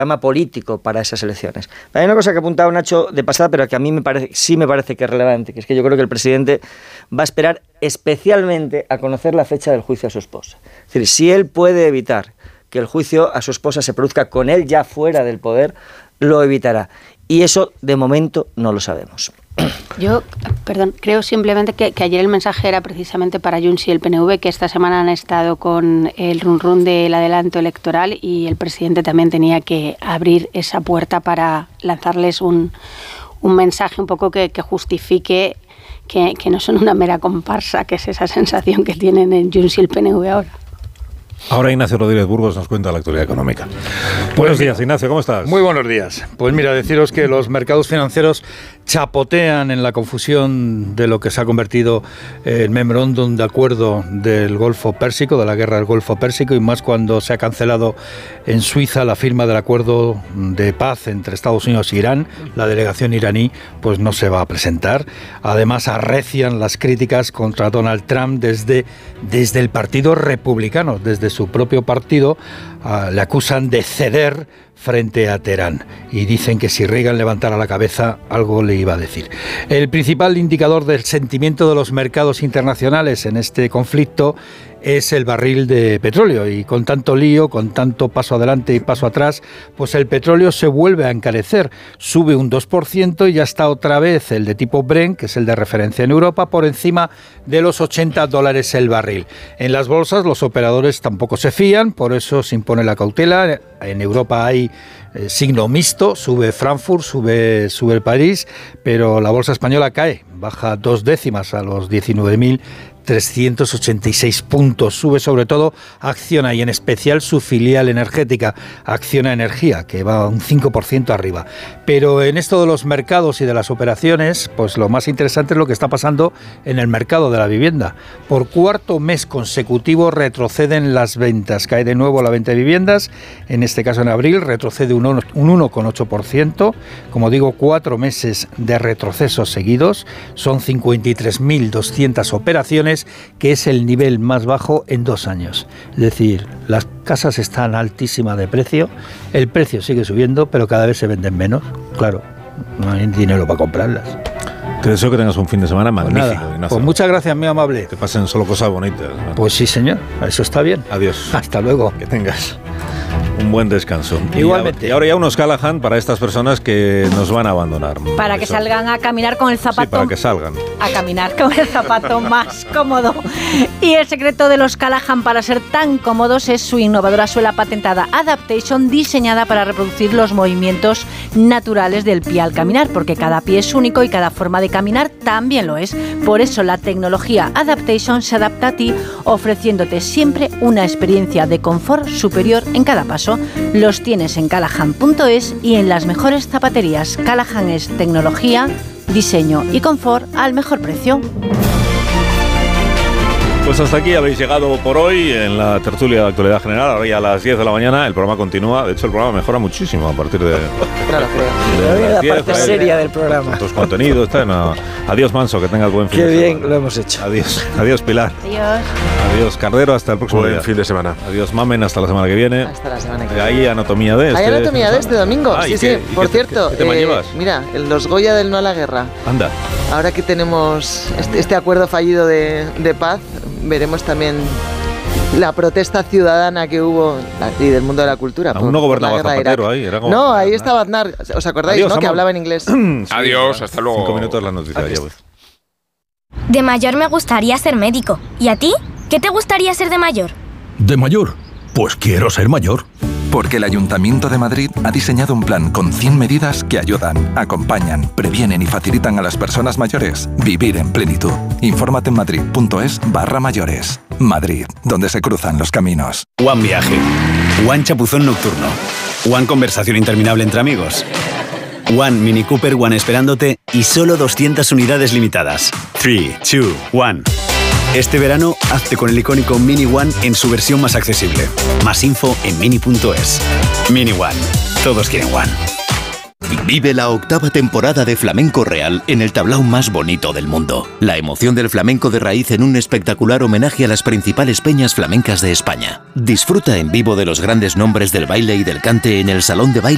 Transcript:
programa político para esas elecciones. Hay una cosa que ha apuntado Nacho de pasada, pero que a mí sí me parece que es relevante, que es que yo creo que el presidente va a esperar especialmente a conocer la fecha del juicio a su esposa. Es decir, si él puede evitar que el juicio a su esposa se produzca con él ya fuera del poder, lo evitará. Y eso, de momento, no lo sabemos. Yo, creo simplemente que ayer el mensaje era precisamente para Junts y el PNV, que esta semana han estado con el run del adelanto electoral y el presidente también tenía que abrir esa puerta para lanzarles un mensaje un poco que justifique que no son una mera comparsa, que es esa sensación que tienen en Junts y el PNV ahora. Ahora Ignacio Rodríguez Burgos nos cuenta la actualidad económica. Buenos días, Ignacio, ¿cómo estás? Muy buenos días. Pues mira, deciros que los mercados financieros chapotean en la confusión de lo que se ha convertido el memorándum de acuerdo del Golfo Pérsico, de la guerra del Golfo Pérsico, y más cuando se ha cancelado en Suiza la firma del acuerdo de paz entre Estados Unidos e Irán. La delegación iraní pues no se va a presentar. Además arrecian las críticas contra Donald Trump desde el Partido Republicano, desde su propio partido. Le acusan de ceder frente a Teherán y dicen que si Reagan levantara la cabeza algo le iba a decir. El principal indicador del sentimiento de los mercados internacionales en este conflicto es el barril de petróleo, y con tanto lío, con tanto paso adelante y paso atrás, pues el petróleo se vuelve a encarecer, sube un 2% y ya está otra vez el de tipo Brent, que es el de referencia en Europa, por encima de los $80 el barril. En las bolsas los operadores tampoco se fían, por eso se impone la cautela. En Europa hay signo mixto, sube Frankfurt, sube el París, pero la bolsa española cae, baja 2 décimas a los 19.386 puntos. Sube sobre todo Acciona y en especial su filial energética, Acciona Energía, que va un 5% arriba. Pero en esto de los mercados y de las operaciones, pues lo más interesante es lo que está pasando en el mercado de la vivienda. Por cuarto mes consecutivo retroceden las ventas. Cae de nuevo la venta de viviendas, en este caso en abril retrocede un 1,8%. Como digo, 4 meses de retrocesos seguidos. Son 53.200 operaciones, que es el nivel más bajo en 2 años. Es decir, las casas están altísimas de precio, el precio sigue subiendo, pero cada vez se venden menos. Claro, no hay dinero para comprarlas. Te deseo que tengas un fin de semana magnífico, pues nada, Ignacio. Pues muchas gracias, muy amable. Que pasen solo cosas bonitas, ¿no? Pues sí, señor, eso está bien. Adiós. Hasta luego. Que tengas un buen descanso. Igualmente. Y ahora ya unos Callahan para estas personas que nos van a abandonar. Para que salgan a caminar con el zapato. Sí, para que salgan. A caminar con el zapato más cómodo. Y el secreto de los Callahan para ser tan cómodos es su innovadora suela patentada Adaptation, diseñada para reproducir los movimientos naturales del pie al caminar, porque cada pie es único y cada forma de caminar también lo es. Por eso la tecnología Adaptation se adapta a ti, ofreciéndote siempre una experiencia de confort superior en cada paso. Los tienes en Callahan.es y en las mejores zapaterías. Callahan es tecnología, diseño y confort al mejor precio. Pues hasta aquí habéis llegado por hoy en la tertulia de actualidad general. Ahora ya a las 10 de la mañana el programa continúa. De hecho, el programa mejora muchísimo a partir de... Claro, la parte seria del programa. Otros contenidos. No. Adiós, Manso, que tengas buen fin de semana. Qué bien lo hemos hecho. Adiós, Pilar. Adiós. Adiós, Cardero, hasta el próximo día. Buen fin de semana. Adiós, Mamen, hasta la semana que viene. Hasta la semana que viene. Hay anatomía de este. Hay anatomía de este domingo. Ah, sí. Por cierto, ¿qué tema llevas? Mira, los Goya del No a la Guerra. Anda. Ahora que tenemos este acuerdo fallido de paz, veremos también la protesta ciudadana que hubo y del mundo de la cultura. Aún no gobernaba Zapatero ahí. No, ahí estaba Aznar. ¿Os acordáis? Adiós, ¿no? Que amor. hablaba en inglés. Sí, Adiós, hasta luego. 5 minutos la noticia. Ya voy. De mayor me gustaría ser médico. ¿Y a ti? ¿Qué te gustaría ser de mayor? ¿De mayor? Pues quiero ser mayor. Porque el Ayuntamiento de Madrid ha diseñado un plan con 100 medidas que ayudan, acompañan, previenen y facilitan a las personas mayores vivir en plenitud. Infórmate en madrid.es/mayores. Madrid, donde se cruzan los caminos. One viaje. One chapuzón nocturno. One conversación interminable entre amigos. One Mini Cooper One esperándote y solo 200 unidades limitadas. 3, 2, 1. Este verano, hazte con el icónico Mini One en su versión más accesible. Más info en mini.es. Mini One. Todos quieren One. Vive la 8ª temporada de Flamenco Real en el tablao más bonito del mundo. La emoción del flamenco de raíz en un espectacular homenaje a las principales peñas flamencas de España. Disfruta en vivo de los grandes nombres del baile y del cante en el Salón de Baile